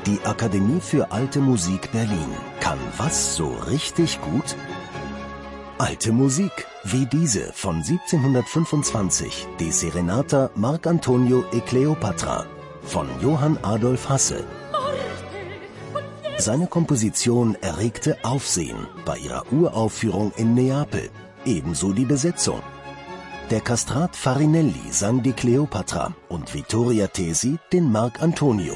Die Akademie für Alte Musik Berlin kann was so richtig gut? Alte Musik, wie diese von 1725, die Serenata Marc Antonio e Cleopatra von Johann Adolf Hasse. Seine Komposition erregte Aufsehen bei ihrer Uraufführung in Neapel, ebenso die Besetzung. Der Kastrat Farinelli sang die Cleopatra und Vittoria Tesi den Marc Antonio.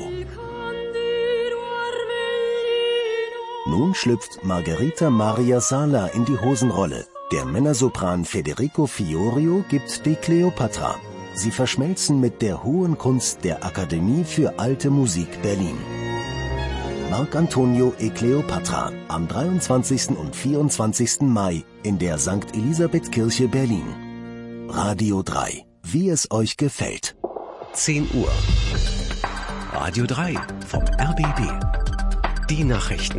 Nun schlüpft Margherita Maria Sala in die Hosenrolle. Der Männersopran Federico Fiorio gibt die Cleopatra. Sie verschmelzen mit der hohen Kunst der Akademie für Alte Musik Berlin. Marc Antonio e Cleopatra am 23. und 24. Mai in der St. Elisabeth-Kirche Berlin. Radio 3, wie es euch gefällt. 10 Uhr. Radio 3 vom RBB. Die Nachrichten.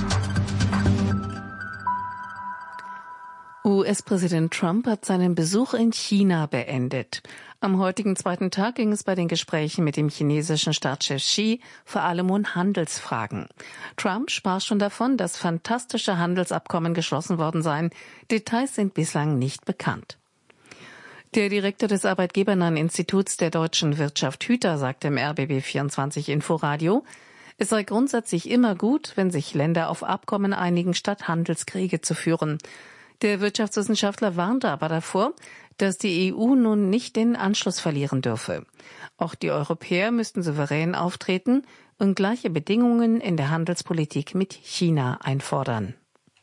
US-Präsident Trump hat seinen Besuch in China beendet. Am heutigen zweiten Tag ging es bei den Gesprächen mit dem chinesischen Staatschef Xi vor allem um Handelsfragen. Trump sprach schon davon, dass fantastische Handelsabkommen geschlossen worden seien. Details sind bislang nicht bekannt. Der Direktor des arbeitgebernahen Instituts der deutschen Wirtschaft Hüter sagte im RBB 24 Inforadio, es sei grundsätzlich immer gut, wenn sich Länder auf Abkommen einigen, statt Handelskriege zu führen. Der Wirtschaftswissenschaftler warnte aber davor, dass die EU nun nicht den Anschluss verlieren dürfe. Auch die Europäer müssten souverän auftreten und gleiche Bedingungen in der Handelspolitik mit China einfordern.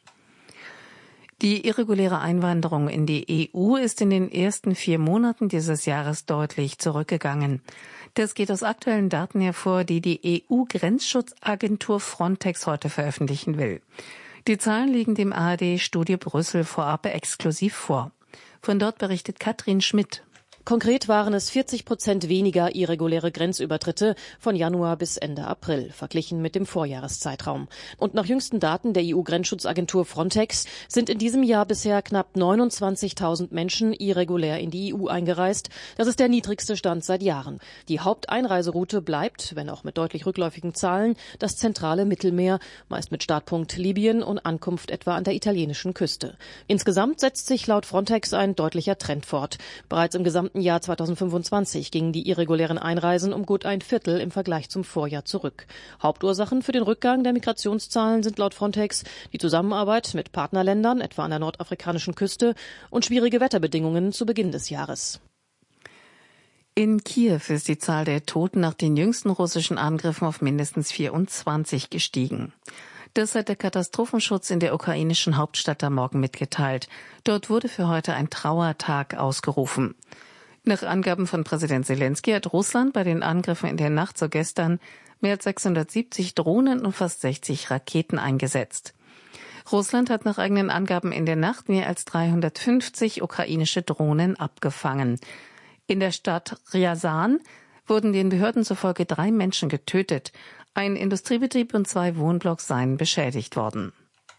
Die irreguläre Einwanderung in die EU ist in den ersten 4 Monaten dieses Jahres deutlich zurückgegangen. Das geht aus aktuellen Daten hervor, die die EU-Grenzschutzagentur Frontex heute veröffentlichen will. Die Zahlen liegen dem ARD-Studio Brüssel vorab exklusiv vor. Von dort berichtet Katrin Schmidt. Konkret waren es 40% weniger irreguläre Grenzübertritte von Januar bis Ende April, verglichen mit dem Vorjahreszeitraum. Und nach jüngsten Daten der EU-Grenzschutzagentur Frontex sind in diesem Jahr bisher knapp 29.000 Menschen irregulär in die EU eingereist. Das ist der niedrigste Stand seit Jahren. Die Haupteinreiseroute bleibt, wenn auch mit deutlich rückläufigen Zahlen, das zentrale Mittelmeer, meist mit Startpunkt Libyen und Ankunft etwa an der italienischen Küste. Insgesamt setzt sich laut Frontex ein deutlicher Trend fort. Bereits im gesamten Jahr 2025 gingen die irregulären Einreisen um gut ein Viertel im Vergleich zum Vorjahr zurück. Hauptursachen für den Rückgang der Migrationszahlen sind laut Frontex die Zusammenarbeit mit Partnerländern, etwa an der nordafrikanischen Küste, und schwierige Wetterbedingungen zu Beginn des Jahres. In Kiew ist die Zahl der Toten nach den jüngsten russischen Angriffen auf mindestens 24 gestiegen. Das hat der Katastrophenschutz in der ukrainischen Hauptstadt am Morgen mitgeteilt. Dort wurde für heute ein Trauertag ausgerufen. Nach Angaben von Präsident Zelensky hat Russland bei den Angriffen in der Nacht so gestern mehr als 670 Drohnen und fast 60 Raketen eingesetzt. Russland hat nach eigenen Angaben in der Nacht mehr als 350 ukrainische Drohnen abgefangen. In der Stadt Ryazan wurden den Behörden zufolge 3 Menschen getötet. Ein Industriebetrieb und 2 Wohnblocks seien beschädigt worden.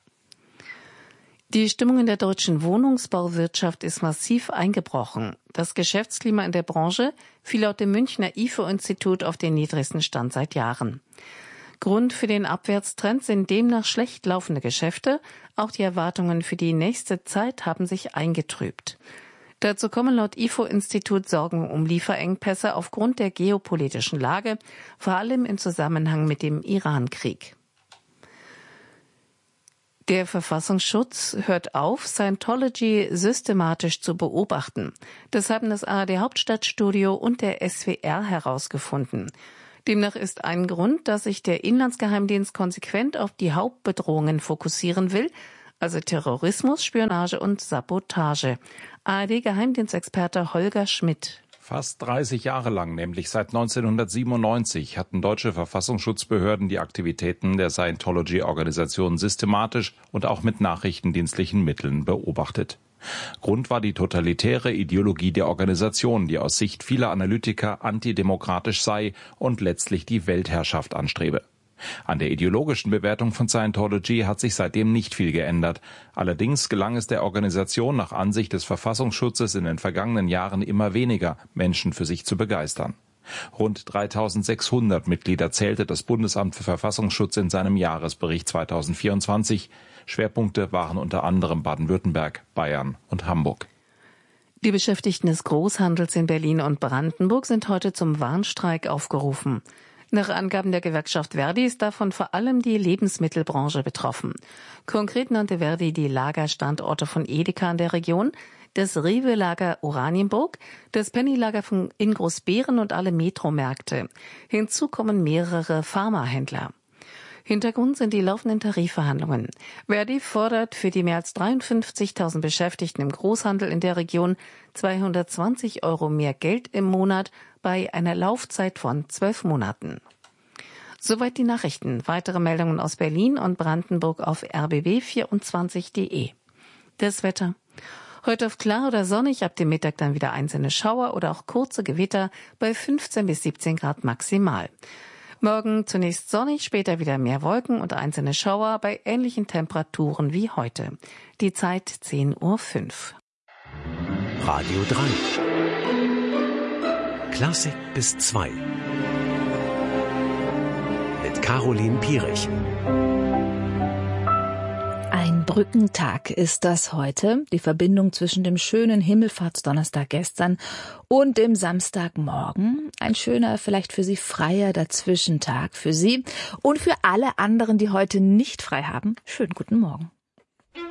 Die Stimmung in der deutschen Wohnungsbauwirtschaft ist massiv eingebrochen. Das Geschäftsklima in der Branche fiel laut dem Münchner IFO-Institut auf den niedrigsten Stand seit Jahren. Grund für den Abwärtstrend sind demnach schlecht laufende Geschäfte. Auch die Erwartungen für die nächste Zeit haben sich eingetrübt. Dazu kommen laut IFO-Institut Sorgen um Lieferengpässe aufgrund der geopolitischen Lage, vor allem im Zusammenhang mit dem Iran-Krieg. Der Verfassungsschutz hört auf, Scientology systematisch zu beobachten. Das haben das ARD-Hauptstadtstudio und der SWR herausgefunden. Demnach ist ein Grund, dass sich der Inlandsgeheimdienst konsequent auf die Hauptbedrohungen fokussieren will, also Terrorismus, Spionage und Sabotage. ARD-Geheimdienstexperte Holger Schmidt. Fast 30 Jahre lang, nämlich seit 1997, hatten deutsche Verfassungsschutzbehörden die Aktivitäten der Scientology-Organisation systematisch und auch mit nachrichtendienstlichen Mitteln beobachtet. Grund war die totalitäre Ideologie der Organisation, die aus Sicht vieler Analytiker antidemokratisch sei und letztlich die Weltherrschaft anstrebe. An der ideologischen Bewertung von Scientology hat sich seitdem nicht viel geändert. Allerdings gelang es der Organisation nach Ansicht des Verfassungsschutzes in den vergangenen Jahren immer weniger, Menschen für sich zu begeistern. Rund 3.600 Mitglieder zählte das Bundesamt für Verfassungsschutz in seinem Jahresbericht 2024. Schwerpunkte waren unter anderem Baden-Württemberg, Bayern und Hamburg. Die Beschäftigten des Großhandels in Berlin und Brandenburg sind heute zum Warnstreik aufgerufen. Nach Angaben der Gewerkschaft Verdi ist davon vor allem die Lebensmittelbranche betroffen. Konkret nannte Verdi die Lagerstandorte von Edeka in der Region, das Rewe-Lager Oranienburg, das Penny-Lager in Großbeeren und alle Metromärkte. Hinzu kommen mehrere Pharmahändler. Hintergrund sind die laufenden Tarifverhandlungen. Verdi fordert für die mehr als 53.000 Beschäftigten im Großhandel in der Region 220 € mehr Geld im Monat bei einer Laufzeit von 12 Monaten. Soweit die Nachrichten. Weitere Meldungen aus Berlin und Brandenburg auf rbb24.de. Das Wetter. Heute oft klar oder sonnig, ab dem Mittag dann wieder einzelne Schauer oder auch kurze Gewitter bei 15 bis 17 Grad maximal. Morgen zunächst sonnig, später wieder mehr Wolken und einzelne Schauer bei ähnlichen Temperaturen wie heute. Die Zeit 10:05 Uhr. Radio 3. Klassik bis 2. Mit Caroline Pierich. Ein Brückentag ist das heute. Die Verbindung zwischen dem schönen Himmelfahrtsdonnerstag gestern und dem Samstagmorgen. Ein schöner, vielleicht für Sie freier Dazwischentag für Sie und für alle anderen, die heute nicht frei haben. Schönen guten Morgen.